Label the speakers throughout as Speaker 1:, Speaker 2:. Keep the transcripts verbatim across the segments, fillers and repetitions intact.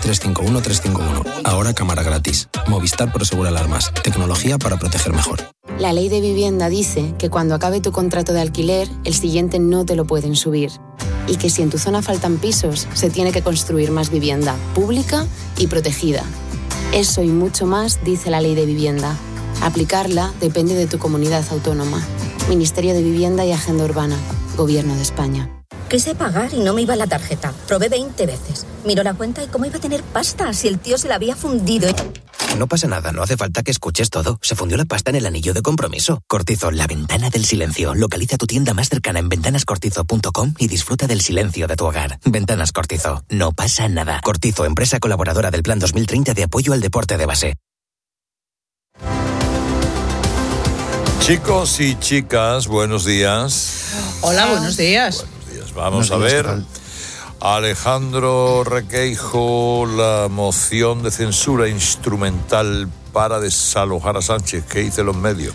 Speaker 1: tres cinco uno tres cinco uno. Ahora cámara gratis. Movistar Prosegur Alarmas. Tecnología para proteger mejor.
Speaker 2: La ley de vivienda dice que cuando acabe tu contrato de alquiler, el siguiente no te lo pueden subir. Y que si en tu zona faltan pisos, se tiene que construir más vivienda, pública y protegida. Eso y mucho más dice la ley de vivienda. Aplicarla depende de tu comunidad autónoma. Ministerio de Vivienda y Agenda Urbana. Gobierno de España.
Speaker 3: Quise pagar y no me iba la tarjeta. Probé veinte veces. Miro la cuenta y cómo iba a tener pasta si el tío se la había fundido.
Speaker 4: No pasa nada, no hace falta que escuches todo. Se fundió la pasta en el anillo de compromiso. Cortizo, la ventana del silencio. Localiza tu tienda más cercana en ventanas cortizo punto com y disfruta del silencio de tu hogar. Ventanas Cortizo, no pasa nada. Cortizo, empresa colaboradora del Plan dos mil treinta de apoyo al deporte de base.
Speaker 5: Chicos y chicas, buenos días.
Speaker 6: Hola, buenos días.
Speaker 5: Buenos días. Vamos a ver. Alejandro Requeijo, la moción de censura instrumental para desalojar a Sánchez. ¿Qué dicen los medios?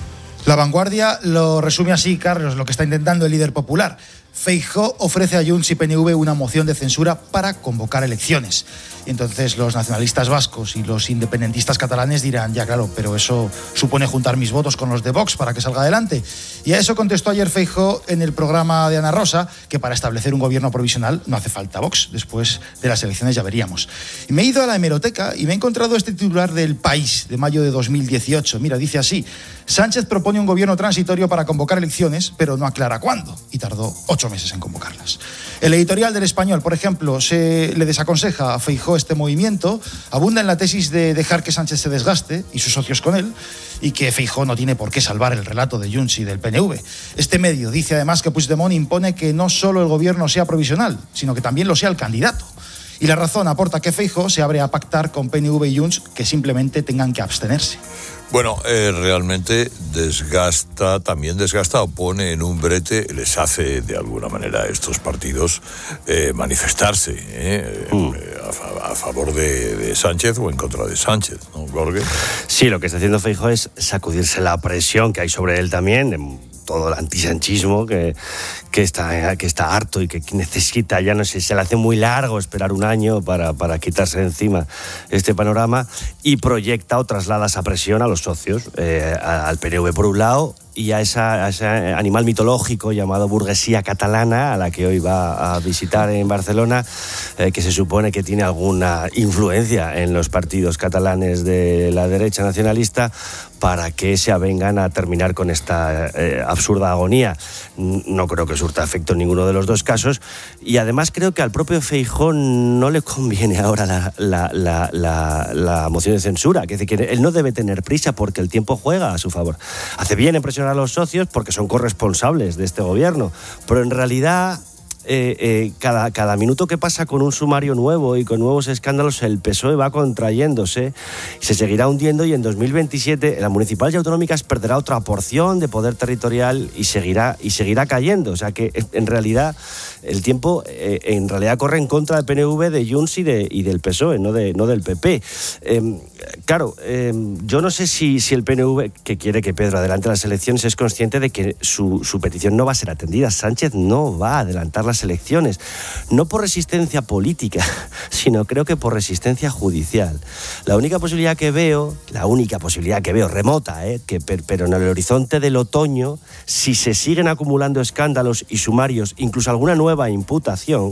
Speaker 7: La Vanguardia lo resume así, Carlos, lo que está intentando el líder popular. Feijóo ofrece a Junts y P N V una moción de censura para convocar elecciones. Y entonces los nacionalistas vascos y los independentistas catalanes dirán, ya claro, pero eso supone juntar mis votos con los de Vox para que salga adelante. Y a eso contestó ayer Feijóo en el programa de Ana Rosa, que para establecer un gobierno provisional no hace falta Vox. Después de las elecciones ya veríamos. Y me he ido a la hemeroteca y me he encontrado este titular del País de mayo de dos mil dieciocho. Mira, dice así: Sánchez propone un gobierno transitorio para convocar elecciones, pero no aclara cuándo. Y tardó ocho meses en convocarlas. El editorial del Español, por ejemplo, se le desaconseja a Feijóo este movimiento, abunda en la tesis de dejar que Sánchez se desgaste y sus socios con él, y que Feijóo no tiene por qué salvar el relato de Junts y del P N V. Este medio dice además que Puigdemont impone que no solo el gobierno sea provisional, sino que también lo sea el candidato. Y la razón aporta que Feijóo se abre a pactar con P N V y Junts que simplemente tengan que abstenerse.
Speaker 5: Bueno, eh, realmente desgasta, también desgasta o pone en un brete, les hace de alguna manera a estos partidos eh, manifestarse eh, mm. eh, a, a favor de, de Sánchez o en contra de Sánchez, ¿no, Jorge?
Speaker 8: Sí, lo que está haciendo Feijóo es sacudirse la presión que hay sobre él también, de todo el antisanchismo que, que, está, que está harto y que necesita, ya no sé, se le hace muy largo esperar un año para, para quitarse de encima este panorama, y proyecta o traslada esa presión a los socios, eh, al P N V por un lado, y a, esa, a ese animal mitológico llamado burguesía catalana, a la que hoy va a visitar en Barcelona, eh, que se supone que tiene alguna influencia en los partidos catalanes de la derecha nacionalista, para que se avengan a terminar con esta eh, absurda agonía. No creo que surta efecto en ninguno de los dos casos, y además creo que al propio Feijóo no le conviene ahora la, la, la, la, la moción de censura, que, que él no debe tener prisa porque el tiempo juega a su favor. Hace bien en presionar a los socios porque son corresponsables de este gobierno, pero en realidad Eh, eh, cada, cada minuto que pasa con un sumario nuevo y con nuevos escándalos, el P S O E va contrayéndose, se seguirá hundiendo, y en dos mil veintisiete las municipales y autonómicas perderá otra porción de poder territorial y seguirá, y seguirá cayendo. O sea que en realidad el tiempo eh, en realidad corre en contra de P N V, de Junts y, de, y del P S O E, no, de, no del P P. Eh, claro, eh, yo no sé si, si el P N V, que quiere que Pedro adelante las elecciones, es consciente de que su, su petición no va a ser atendida. Sánchez no va a adelantar las elecciones, no por resistencia política, sino creo que por resistencia judicial. La única posibilidad que veo, la única posibilidad que veo, remota, ¿eh? que, pero en el horizonte del otoño, si se siguen acumulando escándalos y sumarios, incluso alguna nueva imputación,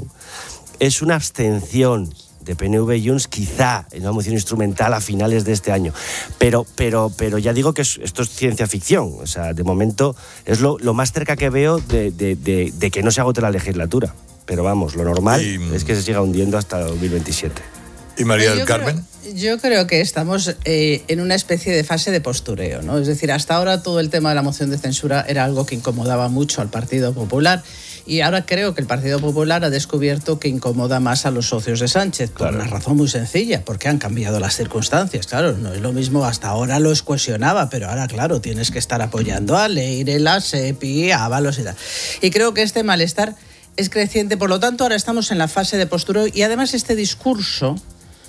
Speaker 8: es una abstención de P N V y Junts, quizá en una moción instrumental a finales de este año. Pero, pero, pero ya digo que es, esto es ciencia ficción. O sea, de momento es lo, lo más cerca que veo de, de, de, de que no se agote la legislatura. Pero vamos, lo normal y, es que se siga hundiendo hasta dos mil veintisiete.
Speaker 5: ¿Y María del Carmen?
Speaker 6: Creo, yo creo que estamos eh, en una especie de fase de postureo, ¿no? Es decir, hasta ahora todo el tema de la moción de censura era algo que incomodaba mucho al Partido Popular, y ahora creo que el Partido Popular ha descubierto que incomoda más a los socios de Sánchez, por claro. Una razón muy sencilla, porque han cambiado las circunstancias. Claro, no es lo mismo, hasta ahora lo cohesionaba, pero ahora, claro, tienes que estar apoyando a Leire, a Sepi, a Ábalos y tal. Y creo que este malestar es creciente, por lo tanto ahora estamos en la fase de postureo, y además este discurso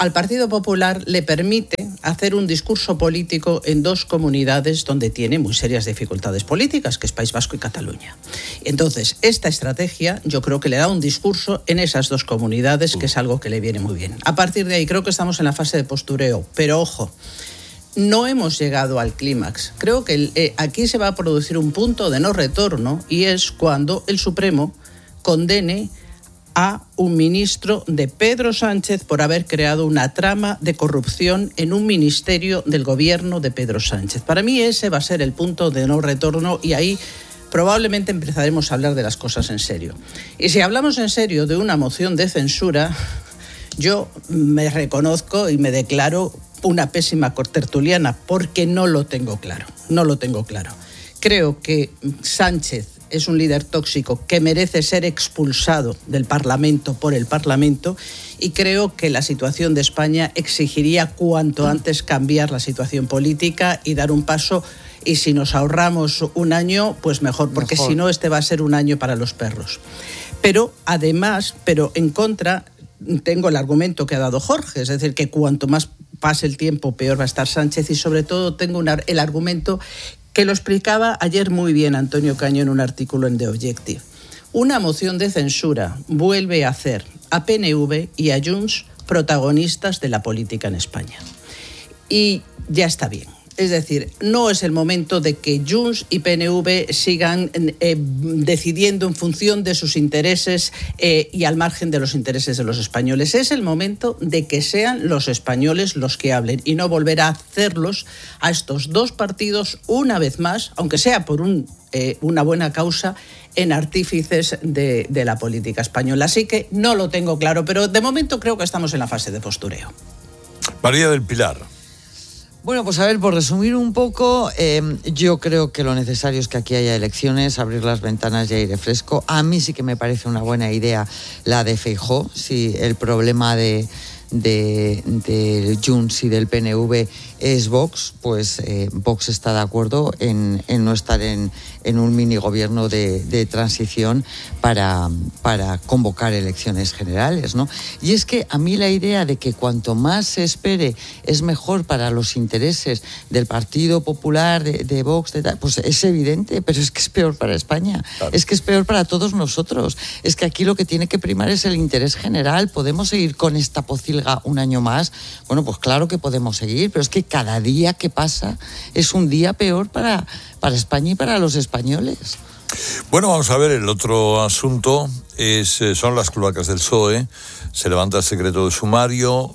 Speaker 6: al Partido Popular le permite hacer un discurso político en dos comunidades donde tiene muy serias dificultades políticas, que es País Vasco y Cataluña. Entonces, esta estrategia yo creo que le da un discurso en esas dos comunidades, que es algo que le viene muy bien. A partir de ahí creo que estamos en la fase de postureo, pero ojo, no hemos llegado al clímax. Creo que el, eh, aquí se va a producir un punto de no retorno, y es cuando el Supremo condene a un ministro de Pedro Sánchez por haber creado una trama de corrupción en un ministerio del gobierno de Pedro Sánchez. Para mí ese va a ser el punto de no retorno, y ahí probablemente empezaremos a hablar de las cosas en serio. Y si hablamos en serio de una moción de censura, yo me reconozco y me declaro una pésima tertuliana, porque no lo tengo claro, no lo tengo claro. Creo que Sánchez es un líder tóxico que merece ser expulsado del Parlamento por el Parlamento, y creo que la situación de España exigiría cuanto antes cambiar la situación política y dar un paso, y si nos ahorramos un año, pues mejor, porque mejor. Si no, este va a ser un año para los perros. Pero además, pero en contra, tengo el argumento que ha dado Jorge, es decir, que cuanto más pase el tiempo, peor va a estar Sánchez, y sobre todo tengo una, el argumento que lo explicaba ayer muy bien Antonio Caño en un artículo en The Objective. Una moción de censura vuelve a hacer a P N V y a Junts protagonistas de la política en España. Y ya está bien. Es decir, no es el momento de que Junts y P N V sigan eh, decidiendo en función de sus intereses eh, y al margen de los intereses de los españoles. Es el momento de que sean los españoles los que hablen, y no volver a hacerlos a estos dos partidos una vez más, aunque sea por un, eh, una buena causa, en artífices de, de la política española. Así que no lo tengo claro, pero de momento creo que estamos en la fase de postureo.
Speaker 5: María del Pilar.
Speaker 9: Bueno, pues a ver, por resumir un poco, eh, yo creo que lo necesario es que aquí haya elecciones, abrir las ventanas y aire fresco. A mí sí que me parece una buena idea la de Feijóo, si el problema de, de, de Junts y del P N V es Vox, pues eh, Vox está de acuerdo en, en no estar en, en un mini gobierno de, de transición para, para convocar elecciones generales, ¿no? Y es que a mí la idea de que cuanto más se espere es mejor para los intereses del Partido Popular, de, de Vox, de tal, pues es evidente, pero es que es peor para España, claro. Es que es peor para todos nosotros. Es que aquí lo que tiene que primar es el interés general. ¿Podemos seguir con esta pocilga un año más? Bueno, pues claro que podemos seguir, pero es que cada día que pasa es un día peor para, para España y para los españoles.
Speaker 5: Bueno, vamos a ver, el otro asunto es, son las cloacas del P S O E. Se levanta el secreto de sumario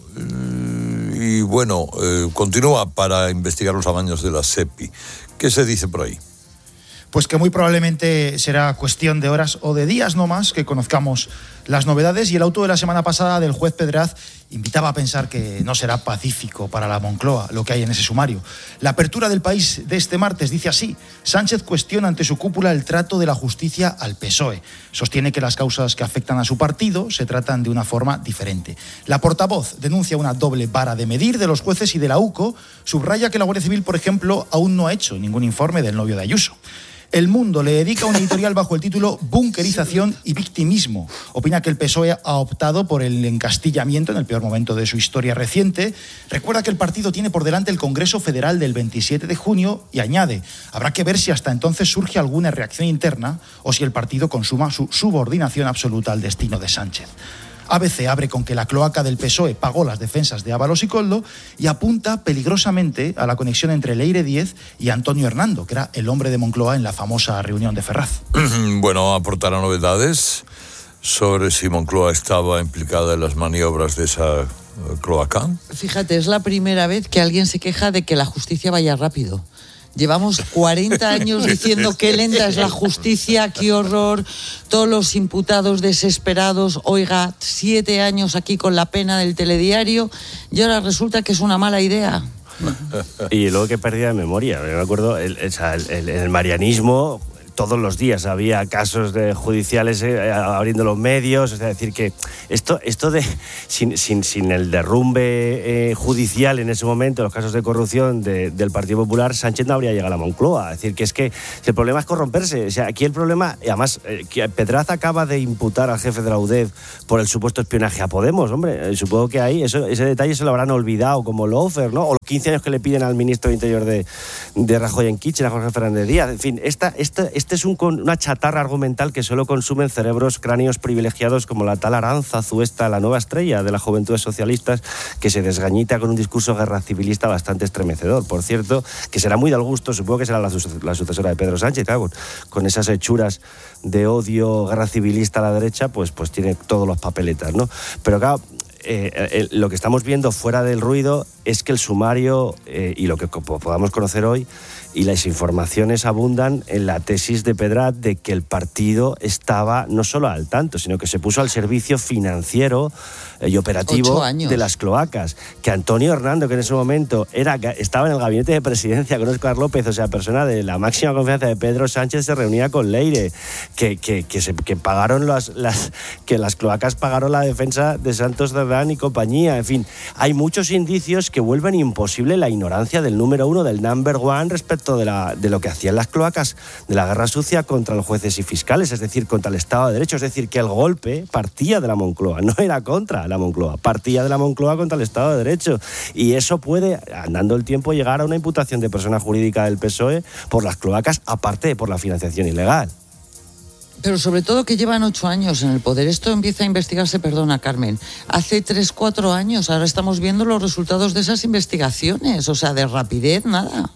Speaker 5: y, bueno, eh, continúa para investigar los amaños de la SEPI. ¿Qué se dice por ahí?
Speaker 7: Pues que muy probablemente será cuestión de horas o de días no más que conozcamos las novedades, y el auto de la semana pasada del juez Pedraz invitaba a pensar que no será pacífico para la Moncloa lo que hay en ese sumario. La apertura del País de este martes dice así: Sánchez cuestiona ante su cúpula el trato de la justicia al P S O E. Sostiene que las causas que afectan a su partido se tratan de una forma diferente. La portavoz denuncia una doble vara de medir de los jueces y de la U C O. Subraya que la Guardia Civil, por ejemplo, aún no ha hecho ningún informe del novio de Ayuso. El Mundo le dedica un editorial bajo el título Bunkerización y victimismo. Opina que el P S O E ha optado por el encastillamiento en el peor momento de su historia reciente. Recuerda que el partido tiene por delante el Congreso Federal del veintisiete de junio y añade: habrá que ver si hasta entonces surge alguna reacción interna o si el partido consuma su subordinación absoluta al destino de Sánchez. A B C abre con que la cloaca del P S O E pagó las defensas de Ábalos y Koldo y apunta peligrosamente a la conexión entre Leire Díez y Antonio Hernando, que era el hombre de Moncloa en la famosa reunión de Ferraz.
Speaker 5: Bueno, aportará novedades sobre si Moncloa estaba implicada en las maniobras de esa cloaca.
Speaker 9: Fíjate, es la primera vez que alguien se queja de que la justicia vaya rápido. Llevamos cuarenta años diciendo qué lenta es la justicia, qué horror, todos los imputados desesperados, oiga, siete años aquí con la pena del telediario, y ahora resulta que es una mala idea.
Speaker 8: Y luego que pérdida de memoria, me acuerdo, el, el, el, el marianismo... todos los días había casos de judiciales eh, abriendo los medios, es decir, que esto, esto de sin, sin, sin el derrumbe eh, judicial en ese momento, los casos de corrupción de, del Partido Popular, Sánchez no habría llegado a la Moncloa. Es decir, que es que el problema es corromperse. O sea, aquí el problema, y además, eh, que Pedraz acaba de imputar al jefe de la U D E F por el supuesto espionaje a Podemos, hombre, eh, supongo que ahí eso, ese detalle se lo habrán olvidado, como Lofer, ¿no? O los quince años que le piden al ministro de Interior de, de Rajoy en Kitchen, a Jorge Fernández Díaz. En fin, esta, esta, este es un, una chatarra argumental que solo consumen cerebros cráneos privilegiados como la tal Aránzazu, esta, la nueva estrella de las juventudes socialistas, que se desgañita con un discurso guerra civilista bastante estremecedor. Por cierto, que será muy del gusto, supongo que será la, la sucesora de Pedro Sánchez, claro, con, con esas hechuras de odio guerra civilista a la derecha, pues, pues tiene todos los papeletas, ¿no? Pero claro, Eh, eh, lo que estamos viendo fuera del ruido es que el sumario eh, y lo que podamos conocer hoy y las informaciones abundan en la tesis de Pedraz de que el partido estaba no solo al tanto, sino que se puso al servicio financiero eh, y operativo de las cloacas, que Antonio Hernando, que en ese momento era, estaba en el gabinete de presidencia con Óscar López, o sea, persona de la máxima confianza de Pedro Sánchez, se reunía con Leire, que, que, que, se, que pagaron las, las, que las cloacas pagaron la defensa de Santos Cerdán y compañía. En fin, hay muchos indicios que vuelven imposible la ignorancia del número uno, del number one, respecto de, la, de lo que hacían las cloacas de la guerra sucia contra los jueces y fiscales, es decir, contra el Estado de Derecho. Es decir, que el golpe partía de la Moncloa, no era contra la Moncloa, partía de la Moncloa contra el Estado de Derecho. Y eso puede, andando el tiempo, llegar a una imputación de persona jurídica del P S O E por las cloacas, aparte de por la financiación ilegal.
Speaker 9: Pero sobre todo que llevan ocho años en el poder. Esto empieza a investigarse, perdona Carmen, hace tres, cuatro años. Ahora estamos viendo los resultados de esas investigaciones. O sea, de rapidez, nada.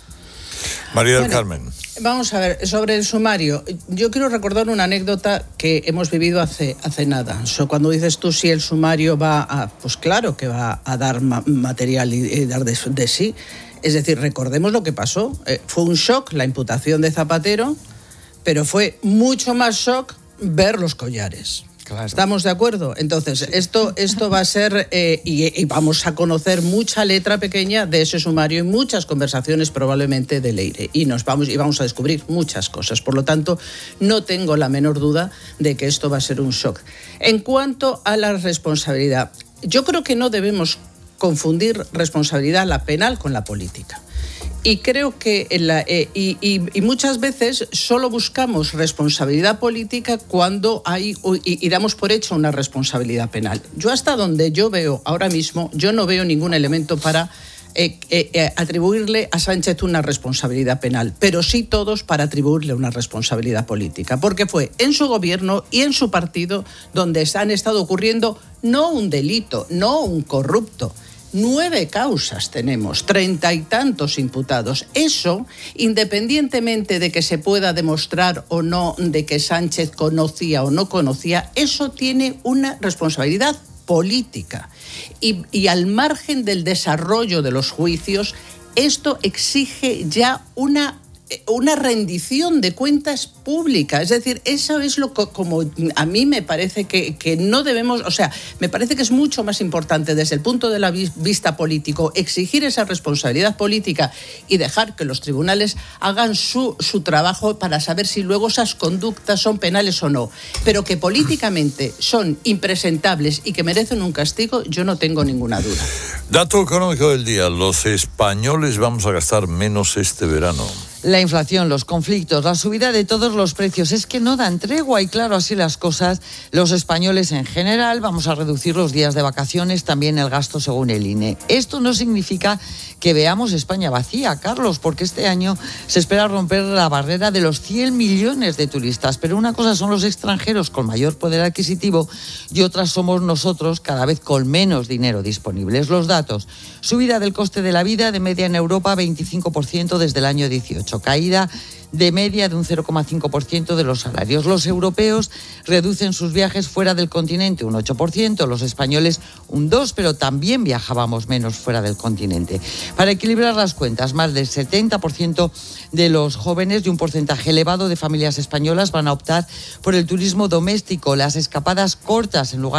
Speaker 5: María del
Speaker 6: bueno,
Speaker 5: Carmen.
Speaker 6: Vamos a ver, sobre el sumario. Yo quiero recordar una anécdota que hemos vivido hace, hace nada. O sea, cuando dices tú si el sumario va a... Pues claro que va a dar ma- material y, y dar de, de sí. Es decir, recordemos lo que pasó. Eh, fue un shock la imputación de Zapatero, pero fue mucho más shock ver los collares. Claro. ¿Estamos de acuerdo? Entonces, esto, esto va a ser, eh, y, y vamos a conocer mucha letra pequeña de ese sumario y muchas conversaciones probablemente de Leire. Y nos vamos, y vamos a descubrir muchas cosas. Por lo tanto, no tengo la menor duda de que esto va a ser un shock. En cuanto a la responsabilidad, yo creo que no debemos confundir responsabilidad la penal con la política. Y creo que en la, eh, y, y, y muchas veces solo buscamos responsabilidad política cuando hay y, y damos por hecho una responsabilidad penal. Yo hasta donde yo veo ahora mismo, yo no veo ningún elemento para eh, eh, atribuirle a Sánchez una responsabilidad penal, pero sí todos para atribuirle una responsabilidad política, porque fue en su gobierno y en su partido donde han estado ocurriendo no un delito, no un corrupto. Nueve causas tenemos, treinta y tantos imputados. Eso, independientemente de que se pueda demostrar o no de que Sánchez conocía o no conocía, eso tiene una responsabilidad política. Y, y al margen del desarrollo de los juicios, esto exige ya una una rendición de cuentas públicas. Es decir, eso es lo que, como a mí me parece que, que no debemos, o sea, me parece que es mucho más importante desde el punto de la vista político exigir esa responsabilidad política y dejar que los tribunales hagan su, su trabajo para saber si luego esas conductas son penales o no. Pero que políticamente son impresentables y que merecen un castigo, yo no tengo ninguna duda.
Speaker 5: Dato económico del día. Los españoles vamos a gastar menos este verano.
Speaker 9: La inflación, los conflictos, la subida de todos los precios, es que no dan tregua y claro, así las cosas, los españoles en general vamos a reducir los días de vacaciones, también el gasto según el I N E. Esto no significa que veamos España vacía, Carlos, porque este año se espera romper la barrera de los cien millones de turistas, pero una cosa son los extranjeros con mayor poder adquisitivo y otras somos nosotros cada vez con menos dinero disponible. Los datos, subida del coste de la vida de media en Europa veinticinco por ciento desde el año dieciocho. Caída de media de un cero coma cinco por ciento de los salarios. Los europeos reducen sus viajes fuera del continente un ocho por ciento, los españoles un dos por ciento, pero también viajábamos menos fuera del continente. Para equilibrar las cuentas, más del setenta por ciento de los jóvenes y un porcentaje elevado de familias españolas van a optar por el turismo doméstico, las escapadas cortas en lugar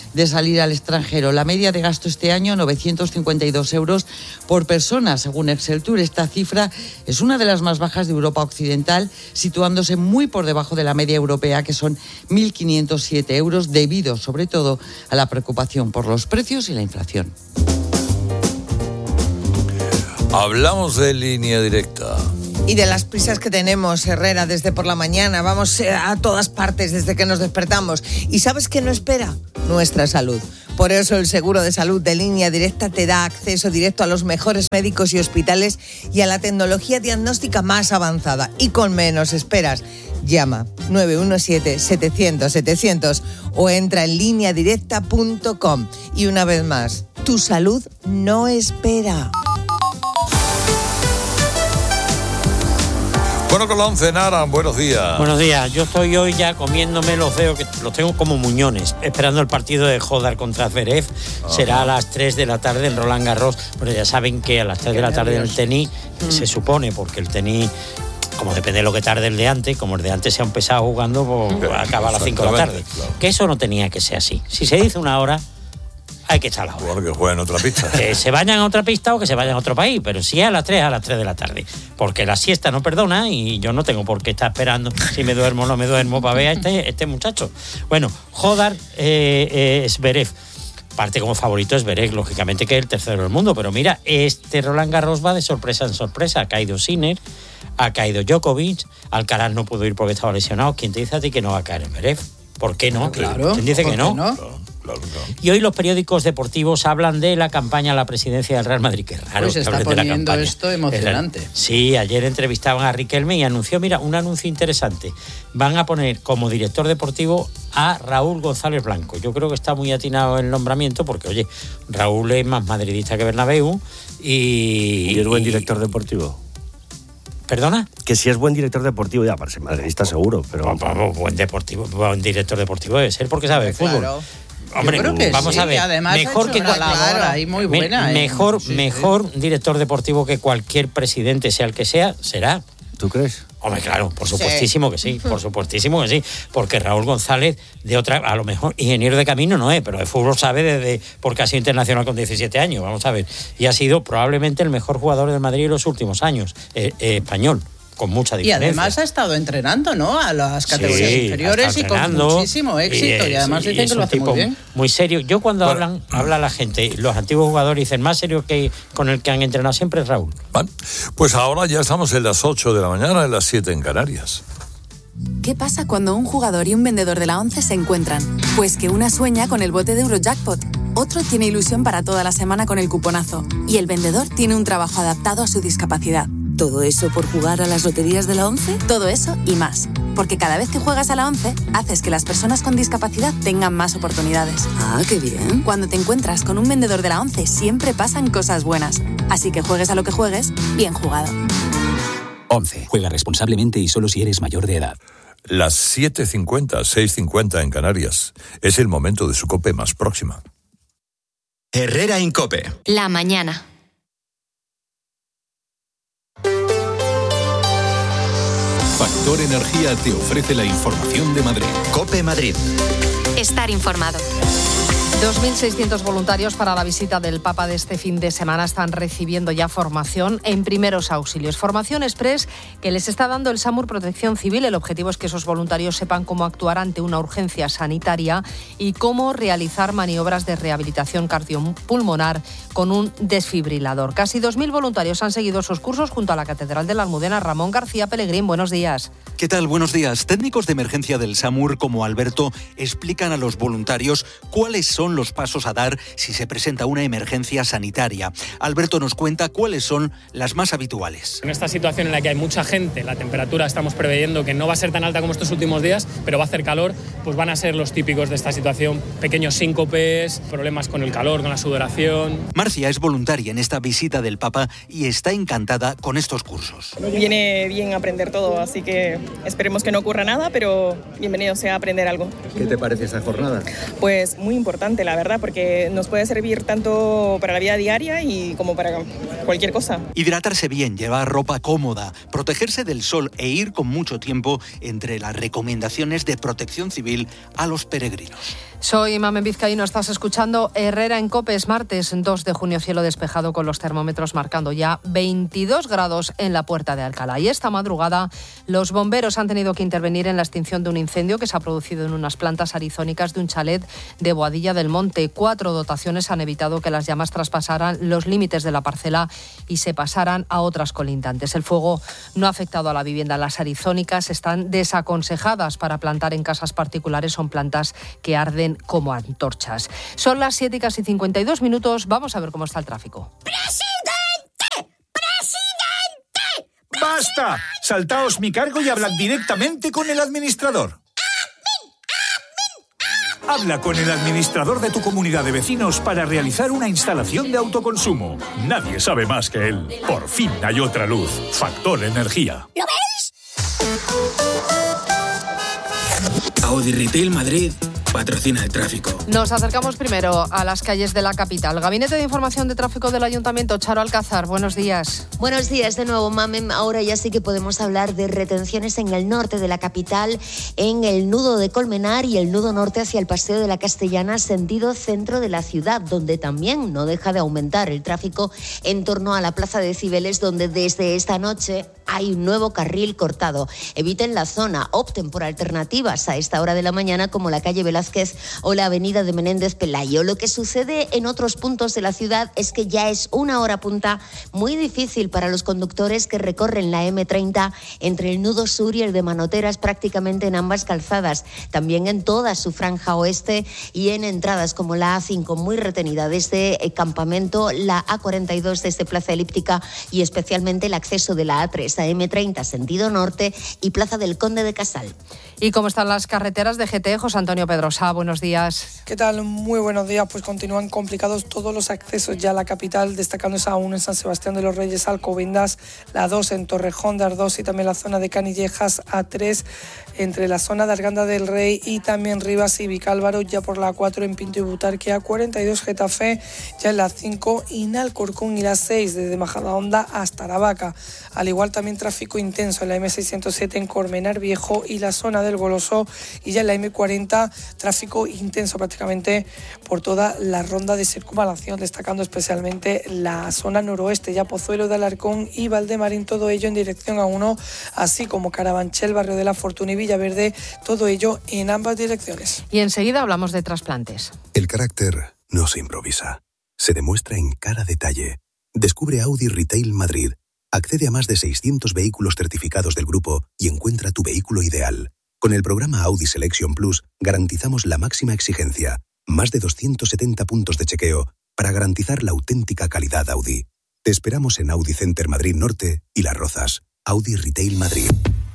Speaker 9: de salir al extranjero. La media de gasto este año, novecientos cincuenta y dos euros por persona, según Exceltur. Esta cifra es una de las más bajas de Europa Occidental, situándose muy por debajo de la media europea, que son mil quinientos siete euros, debido sobre todo a la preocupación por los precios y la inflación.
Speaker 5: Hablamos de Línea Directa.
Speaker 10: Y de las prisas que tenemos, Herrera, desde por la mañana. Vamos a todas partes desde que nos despertamos. ¿Y sabes qué no espera? Nuestra salud. Por eso el seguro de salud de Línea Directa te da acceso directo a los mejores médicos y hospitales y a la tecnología diagnóstica más avanzada. Y con menos esperas. Llama nueve uno siete, setecientos, setecientos o entra en línea directa punto com. Y una vez más, tu salud no espera.
Speaker 5: Bueno, con la once, Nara, buenos días.
Speaker 11: Buenos días. Yo estoy hoy ya comiéndome los dedos, que los tengo como muñones, esperando el partido de Hodar contra Zverev. Ajá. Será a las tres de la tarde en Roland Garros. Pero ya saben que a las tres de la tarde en el tenis, mm. se supone, porque el tenis, como depende de lo que tarde el de antes, como el de antes se ha empezado jugando, pues acaba a las cinco de la tarde. Claro. Que eso no tenía que ser así. Si se dice una hora, hay que echar la hora.
Speaker 5: Bueno, que jueguen en otra pista.
Speaker 11: Que se vayan a otra pista o que se vayan a otro país, pero si es a las tres, a las tres de la tarde. Porque la siesta no perdona y yo no tengo por qué estar esperando si me duermo o no me duermo para ver a este, este muchacho. Bueno, Hodar eh, eh, Zverev. Parte como favorito es Zverev, lógicamente, que es el tercero del mundo. Pero mira, este Roland Garros va de sorpresa en sorpresa. Ha caído Sinner, ha caído Djokovic, Alcaraz no pudo ir porque estaba lesionado. ¿Quién te dice a ti que no va a caer en Zverev? ¿Por qué no?
Speaker 6: Claro.
Speaker 11: ¿Quién dice que no?
Speaker 6: no?
Speaker 5: Claro, claro, claro.
Speaker 11: Y hoy los periódicos deportivos hablan de la campaña a la presidencia del Real Madrid. Qué raro.
Speaker 6: Pues se está poniendo esto emocionante.
Speaker 11: Sí, ayer entrevistaban a Riquelme y anunció, mira, un anuncio interesante. Van a poner como director deportivo a Raúl González Blanco. Yo creo que está muy atinado el nombramiento porque, oye, Raúl es más madridista que Bernabéu y...
Speaker 8: ¿Y es buen director deportivo?
Speaker 11: ¿Perdona?
Speaker 8: Que si es buen director deportivo, ya parece madridista seguro, pero...
Speaker 11: Vamos, buen deportivo, buen director deportivo debe ser porque sabe de fútbol.
Speaker 6: Claro.
Speaker 11: Hombre,
Speaker 6: yo creo que
Speaker 11: vamos
Speaker 6: sí,
Speaker 11: a ver,
Speaker 6: además
Speaker 11: mejor que
Speaker 6: una labor ahí muy buena,
Speaker 11: me,
Speaker 6: ¿eh?
Speaker 11: mejor,
Speaker 6: sí,
Speaker 11: mejor
Speaker 6: sí.
Speaker 11: director deportivo que cualquier presidente, sea el que sea, será.
Speaker 8: ¿Tú crees?
Speaker 11: Hombre, claro, por supuestísimo sí. que sí, por supuestísimo que sí, porque Raúl González, de otra, a lo mejor ingeniero de camino no es, pero de fútbol sabe desde, porque ha sido internacional con diecisiete años, vamos a ver, y ha sido probablemente el mejor jugador del Madrid en los últimos años, eh, eh, español. Con mucha diferencia.
Speaker 6: Y además ha estado entrenando, ¿no? A las categorías sí, inferiores y con muchísimo éxito. Y, es, y además dicen y que lo hace muy bien.
Speaker 11: Muy serio. Yo cuando bueno, hablan, habla la gente, los antiguos jugadores dicen más serio que con el que han entrenado siempre es Raúl.
Speaker 5: Bueno, pues ahora ya estamos en las ocho de la mañana, en las siete en Canarias.
Speaker 12: ¿Qué pasa cuando un jugador y un vendedor de la once se encuentran? Pues que una sueña con el bote de Eurojackpot, otro tiene ilusión para toda la semana con el cuponazo y el vendedor tiene un trabajo adaptado a su discapacidad. ¿Todo eso por jugar a las loterías de la once? Todo eso y más. Porque cada vez que juegas a la once, haces que las personas con discapacidad tengan más oportunidades.
Speaker 13: Ah, qué bien.
Speaker 12: Cuando te encuentras con un vendedor de la once, siempre pasan cosas buenas. Así que juegues a lo que juegues, bien jugado.
Speaker 14: once. Juega responsablemente y solo si eres mayor de edad.
Speaker 5: Las siete cincuenta, seis cincuenta en Canarias. Es el momento de su COPE más próxima.
Speaker 15: Herrera en COPE.
Speaker 16: La mañana.
Speaker 17: Factor Energía te ofrece la información de Madrid.
Speaker 15: COPE Madrid.
Speaker 16: Estar informado.
Speaker 18: dos mil seiscientos voluntarios para la visita del Papa de este fin de semana están recibiendo ya formación en primeros auxilios. Formación express que les está dando el SAMUR Protección Civil. El objetivo es que esos voluntarios sepan cómo actuar ante una urgencia sanitaria y cómo realizar maniobras de rehabilitación cardiopulmonar con un desfibrilador. Casi dos mil voluntarios han seguido esos cursos junto a la Catedral de la Almudena. Ramón García Pellegrín, buenos días.
Speaker 19: ¿Qué tal? Buenos días. Técnicos de emergencia del SAMUR como Alberto explican a los voluntarios cuáles son los pasos a dar si se presenta una emergencia sanitaria. Alberto nos cuenta cuáles son las más habituales.
Speaker 20: En esta situación en la que hay mucha gente, la temperatura estamos preveyendo que no va a ser tan alta como estos últimos días, pero va a hacer calor, pues van a ser los típicos de esta situación, pequeños síncopes, problemas con el calor, con la sudoración.
Speaker 19: Marcia es voluntaria en esta visita del Papa y está encantada con estos cursos.
Speaker 21: Viene bien aprender todo, así que esperemos que no ocurra nada, pero bienvenido sea a aprender algo.
Speaker 19: ¿Qué te parece esta jornada?
Speaker 21: Pues muy importante, la verdad, porque nos puede servir tanto para la vida diaria y como para cualquier cosa.
Speaker 19: Hidratarse bien, llevar ropa cómoda, protegerse del sol e ir con mucho tiempo entre las recomendaciones de Protección Civil a los peregrinos.
Speaker 18: Soy Mamen Vizcaíno, estás escuchando Herrera en COPE. Es martes dos de junio, cielo despejado con los termómetros marcando ya veintidós grados en la Puerta de Alcalá. Y esta madrugada los bomberos han tenido que intervenir en la extinción de un incendio que se ha producido en unas plantas arizónicas de un chalet de Boadilla del Monte. Cuatro dotaciones han evitado que las llamas traspasaran los límites de la parcela y se pasaran a otras colindantes. El fuego no ha afectado a la vivienda. Las arizónicas están desaconsejadas para plantar en casas particulares. Son plantas que arden como antorchas. Son las siete y casi cincuenta y dos minutos. Vamos a ver cómo está el tráfico.
Speaker 13: ¡Presidente! ¡Presidente! ¡Basta! Saltaos mi cargo y hablad directamente con el administrador. Habla con el administrador de tu comunidad de vecinos para realizar una instalación de autoconsumo. Nadie sabe más que él. Por fin hay otra luz. Factor Energía. ¿Lo veis?
Speaker 22: Audi Retail Madrid patrocina el tráfico.
Speaker 18: Nos acercamos primero a las calles de la capital. Gabinete de Información de Tráfico del Ayuntamiento, Charo Alcázar, buenos días.
Speaker 23: Buenos días de nuevo, Mamen. Ahora ya sí que podemos hablar de retenciones en el norte de la capital, en el nudo de Colmenar y el nudo norte hacia el Paseo de la Castellana, sentido centro de la ciudad, donde también no deja de aumentar el tráfico en torno a la Plaza de Cibeles, donde desde esta noche hay un nuevo carril cortado. Eviten la zona, opten por alternativas a esta hora de la mañana, como la calle Velázquez o la avenida de Menéndez Pelayo. Lo que sucede en otros puntos de la ciudad es que ya es una hora punta muy difícil para los conductores que recorren la eme treinta entre el nudo sur y el de Manoteras, prácticamente en ambas calzadas, también en toda su franja oeste y en entradas como la a cinco muy retenida desde el Campamento, la a cuarenta y dos desde Plaza Elíptica y especialmente el acceso de la a tres a eme treinta sentido norte y Plaza del Conde de Casal.
Speaker 18: ¿Y cómo están las carreteras de G T? José Antonio Pedrosa, buenos días.
Speaker 24: ¿Qué tal? Muy buenos días. Pues continúan complicados todos los accesos ya a la capital, destacando esa uno en San Sebastián de los Reyes, Alcobendas, la dos en Torrejón de Ardós y también la zona de Canillejas, a tres entre la zona de Arganda del Rey y también Rivas y Vicálvaro, ya por la cuatro en Pinto y Butarque, a cuarenta y dos Getafe, ya en la cinco y en Alcorcón y la seis desde Majadahonda hasta Aravaca. Al igual también tráfico intenso en la eme seiscientos siete en Colmenar Viejo y la zona del Goloso, y ya en la eme cuarenta tráfico intenso prácticamente por toda la ronda de circunvalación, destacando especialmente la zona noroeste, ya Pozuelo de Alarcón y Valdemarín, todo ello en dirección a uno, así como Carabanchel, Barrio de la Fortuna y Villaverde, todo ello en ambas direcciones.
Speaker 18: Y enseguida hablamos de trasplantes.
Speaker 25: El carácter no se improvisa, se demuestra en cada detalle. Descubre Audi Retail Madrid. Accede a más de seiscientos vehículos certificados del grupo y encuentra tu vehículo ideal. Con el programa Audi Selection Plus garantizamos la máxima exigencia, más de doscientos setenta puntos de chequeo para garantizar la auténtica calidad Audi. Te esperamos en Audi Center Madrid Norte y Las Rozas. Audi Retail Madrid.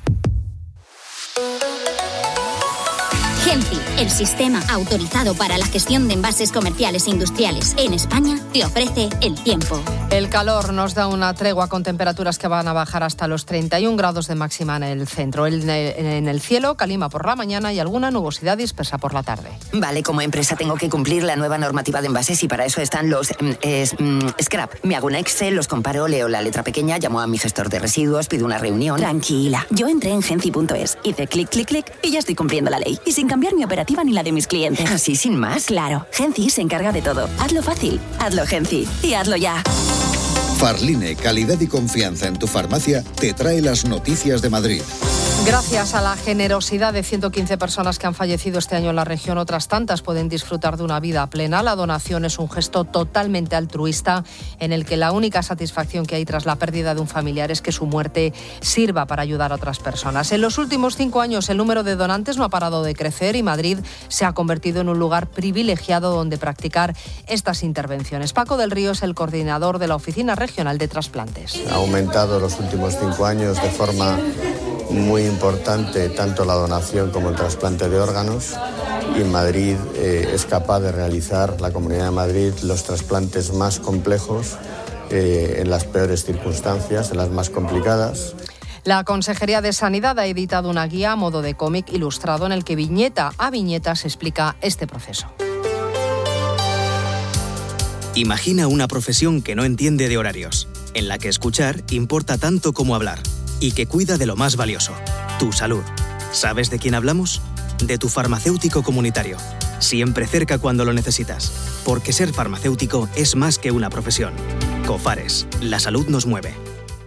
Speaker 26: Genci, el sistema autorizado para la gestión de envases comerciales e industriales en España, te ofrece el tiempo.
Speaker 18: El calor nos da una tregua con temperaturas que van a bajar hasta los treinta y un grados de máxima en el centro. En el cielo, calima por la mañana y alguna nubosidad dispersa por la tarde.
Speaker 27: Vale, como empresa tengo que cumplir la nueva normativa de envases y para eso están los eh, scrap. Me hago un Excel, los comparo, leo la letra pequeña, llamo a mi gestor de residuos, pido una reunión.
Speaker 26: Tranquila, yo entré en genci punto es, hice clic, clic, clic y ya estoy cumpliendo la ley. Y sin cambiar mi operativa ni la de mis clientes.
Speaker 27: ¿Así sin más?
Speaker 26: Claro, Genci se encarga de todo. Hazlo fácil, hazlo Genci y hazlo ya.
Speaker 28: Farline, calidad y confianza en tu farmacia, te trae las noticias de Madrid.
Speaker 18: Gracias a la generosidad de ciento quince personas que han fallecido este año en la región, otras tantas pueden disfrutar de una vida plena. La donación es un gesto totalmente altruista en el que la única satisfacción que hay tras la pérdida de un familiar es que su muerte sirva para ayudar a otras personas. En los últimos cinco años el número de donantes no ha parado de crecer y Madrid se ha convertido en un lugar privilegiado donde practicar estas intervenciones. Paco del Río es el coordinador de la Oficina Regional de Trasplantes.
Speaker 29: Ha aumentado los últimos cinco años de forma muy importante tanto la donación como el trasplante de órganos y Madrid eh, es capaz de realizar, la Comunidad de Madrid, los trasplantes más complejos eh, en las peores circunstancias, en las más complicadas.
Speaker 18: La Consejería de Sanidad ha editado una guía a modo de cómic ilustrado en el que viñeta a viñeta se explica este proceso.
Speaker 30: Imagina una profesión que no entiende de horarios, en la que escuchar importa tanto como hablar y que cuida de lo más valioso, tu salud. ¿Sabes de quién hablamos? de tu farmacéutico comunitario. Siempre cerca cuando lo necesitas. Porque ser farmacéutico es más que una profesión. Cofares, la salud nos mueve.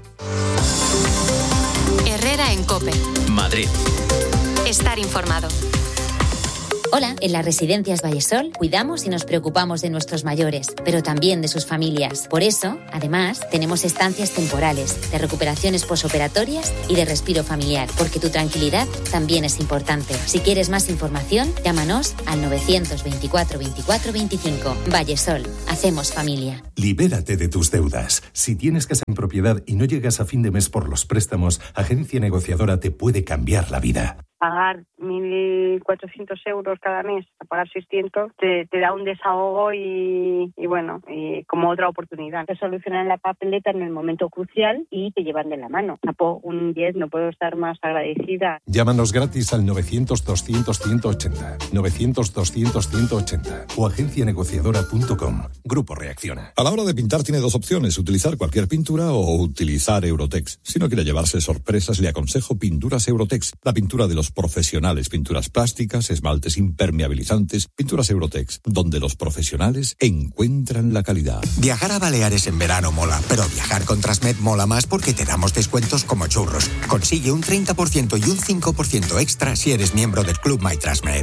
Speaker 16: Herrera en COPE.
Speaker 15: Madrid.
Speaker 16: Estar informado.
Speaker 1: Hola, en las residencias Vallesol cuidamos y nos preocupamos de nuestros mayores, pero también de sus familias. Por eso, además, tenemos estancias temporales, de recuperaciones posoperatorias y de respiro familiar, porque tu tranquilidad también es importante. Si quieres más información, llámanos al novecientos veinticuatro veinticuatro veinticinco. Vallesol, hacemos familia.
Speaker 2: Libérate de tus deudas. Si tienes casa en propiedad y no llegas a fin de mes por los préstamos, Agencia Negociadora te puede cambiar la vida.
Speaker 3: Pagar mil cuatrocientos euros cada mes, a pagar seiscientos, te, te da un desahogo y, y bueno, y como otra oportunidad. Te solucionan la papeleta en el momento crucial y te llevan de la mano. Tapo un diez, no puedo estar más agradecida.
Speaker 2: Llámanos gratis al novecientos doscientos ciento ochenta, novecientos doscientos ciento ochenta o agencia negociadora punto com. Grupo Reacciona.
Speaker 5: A la hora de pintar tiene dos opciones, utilizar cualquier pintura o utilizar Eurotex. Si no quiere llevarse sorpresas, le aconsejo Pinturas Eurotex, la pintura de los profesionales, pinturas plásticas, esmaltes impermeabilizantes, pinturas Eurotex, donde los profesionales encuentran la calidad.
Speaker 4: Viajar a Baleares en verano mola, pero viajar con Transmed mola más porque te damos descuentos como churros. Consigue un treinta por ciento y un cinco por ciento extra si eres miembro del Club My Transmed.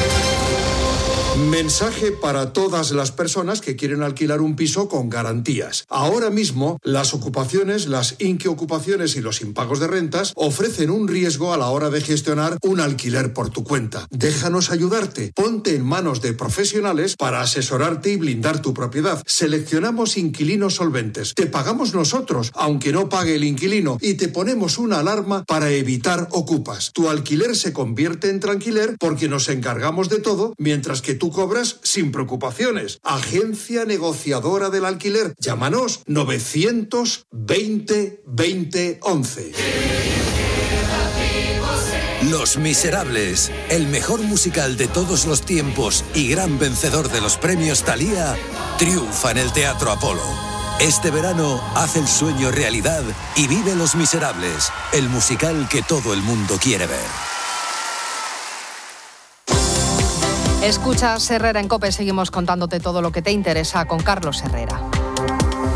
Speaker 6: Mensaje para todas las personas que quieren alquilar un piso con garantías. Ahora mismo, las ocupaciones, las inquiocupaciones y los impagos de rentas ofrecen un riesgo a la hora de gestionar un alquiler por tu cuenta. Déjanos ayudarte. Ponte en manos de profesionales para asesorarte y blindar tu propiedad. Seleccionamos inquilinos solventes. Te pagamos nosotros, aunque no pague el inquilino, y te ponemos una alarma para evitar ocupas. Tu alquiler se convierte en tranquiler porque nos encargamos de todo, mientras que tú cobras sin preocupaciones. Agencia Negociadora del Alquiler. Llámanos novecientos veinte veinte once.
Speaker 7: Los Miserables, el mejor musical de todos los tiempos y gran vencedor de los premios Thalía, triunfa en el Teatro Apolo. Este verano haz el sueño realidad y vive Los Miserables, el musical que todo el mundo quiere ver.
Speaker 18: Escuchas Herrera en COPE, seguimos contándote todo lo que te interesa con Carlos Herrera.